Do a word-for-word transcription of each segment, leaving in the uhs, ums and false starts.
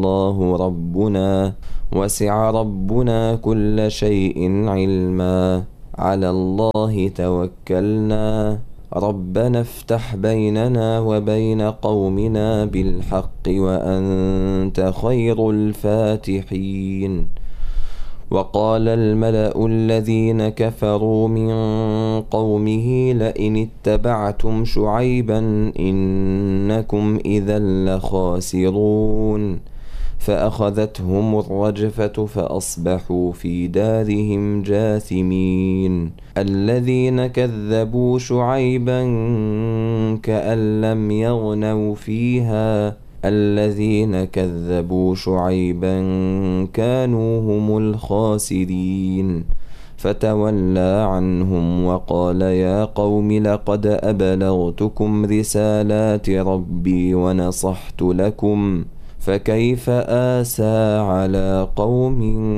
الله ربنا وسع ربنا كل شيء علما على الله توكلنا ربنا افتح بيننا وبين قومنا بالحق وأنت خير الفاتحين. وقال الملأ الذين كفروا من قومه لئن اتبعتم شعيبا إنكم إذا لخاسرون فأخذتهم الرجفة فأصبحوا في دارهم جاثمين. الذين كذبوا شعيبا كأن لم يغنوا فيها الذين كذبوا شعيبا كانوا هم الخاسرين فتولى عنهم وقال يا قوم لقد أبلغتكم رسالات ربي ونصحت لكم فكيف آسى على قوم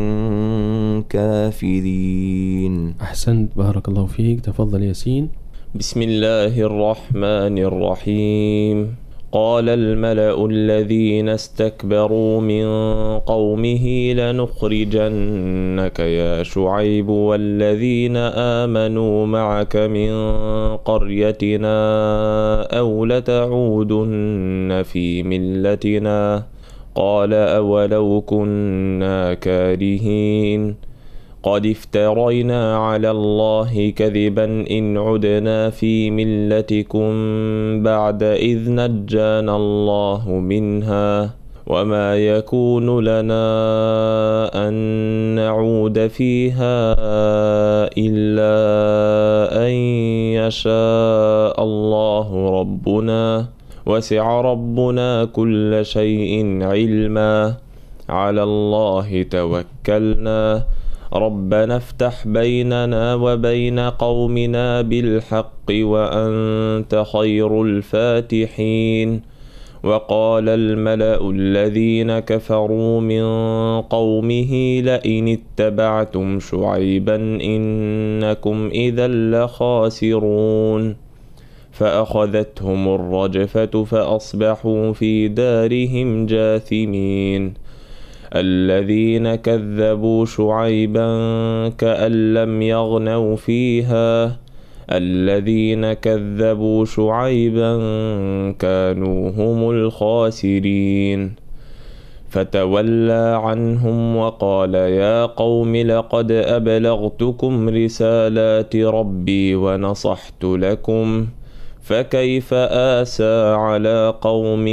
كافرين. أحسنت، بارك الله فيك. تفضل ياسين. بسم الله الرحمن الرحيم. قال الملأ الذين استكبروا من قومه لنخرجنك يا شعيب والذين آمنوا معك من قريتنا أو لتعودن في ملتنا قال أولو كنا كارهين قد افترينا على الله كذبا إن عدنا في ملتكم بعد إذ نجانا الله منها وما يكون لنا أن نعود فيها إلا أن يشاء الله ربنا وسع ربنا كل شيء علما على الله توكلنا ربنا افتح بيننا وبين قومنا بالحق وأنت خير الفاتحين. وقال الملأ الذين كفروا من قومه لئن اتبعتم شعيبا إنكم إذا لخاسرون فأخذتهم الرجفة فأصبحوا في دارهم جاثمين. الذين كذبوا شعيبا كأن لم يغنوا فيها الذين كذبوا شعيبا كانوا هم الخاسرين فتولى عنهم وقال يا قوم لقد أبلغتكم رسالات ربي ونصحت لكم فكيف آسى على قوم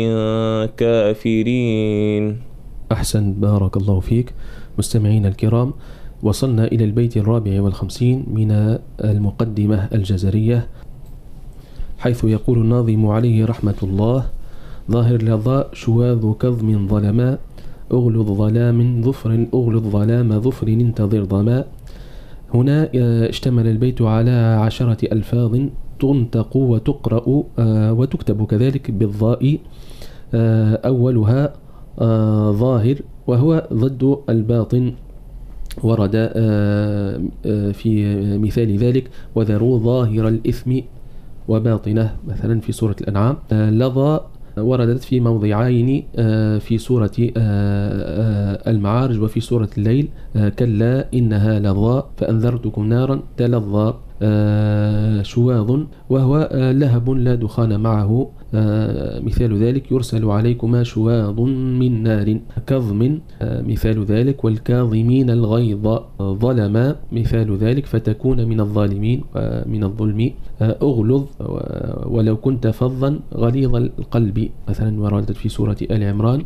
كافرين. أحسن، بارك الله فيك. مستمعين الكرام، وصلنا إلى البيت الرابع والخمسين من المقدمة الجزرية، حيث يقول الناظم عليه رحمة الله: ظاهر لظى شواذ كظم ظلما أغلظ ظلام ظفر أغلظ ظلام ظفر انتظر ظما. هنا اشتمل البيت على عشرة ألفاظ تنطق وتقرأ وتكتب كذلك بالضاء. أولها ظاهر وهو ضد الباطن، ورد في مثال ذلك وذروا ظاهر الإثم وباطنه مثلا في سورة الأنعام. لظى وردت في موضعين في سورة المعارج وفي سورة الليل: كلا إنها لظى فأنذرتكم نارا تلظى. شواظ وهو لهب لا دخان معه، مثال ذلك يرسل عليكما شواظ من نار. كظم مثال ذلك والكاظمين الغيظ. ظلما مثال ذلك فتكون من الظالمين من الظلم. أغلظ ولو كنت فظا غليظ القلب مثلا وردت في سورة آل عمران.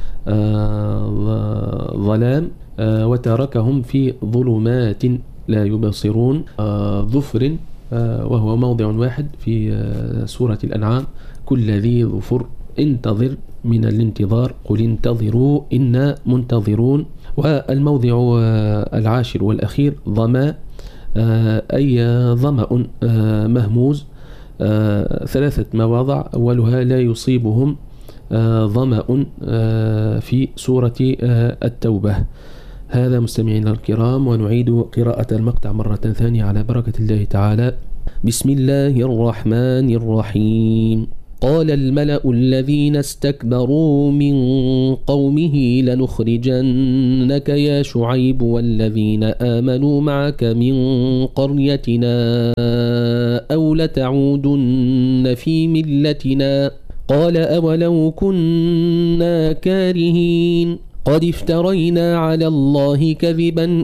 ظلام وتركهم في ظلمات لا يبصرون. ظفر وهو موضع واحد في سورة الأنعام: كل ذي ظفر انتظر من الانتظار قل انتظروا إنا منتظرون. والموضع العاشر والأخير: ظما أي ظمأ مهموز. ثلاثة مواضع، أولها لا يصيبهم ظمأ في سورة التوبة. هذا مستمعينا الكرام، ونعيد قراءة المقطع مرة ثانية على بركة الله تعالى. بسم الله الرحمن الرحيم. قال الملأ الذين استكبروا من قومه لنخرجنك يا شعيب والذين آمنوا معك من قريتنا أو لتعودن في ملتنا قال أولو كنا كارهين قد افترينا على الله كذبا